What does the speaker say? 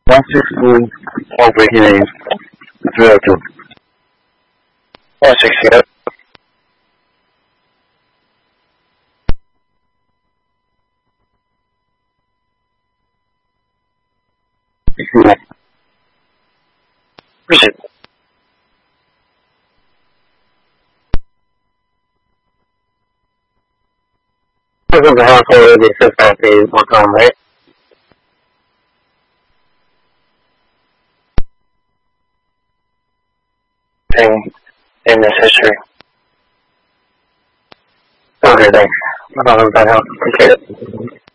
116 overheating 302. 168. Proceed. This is the house already says that they work on, right? In this history. Okay, thanks. That helps. Appreciate it.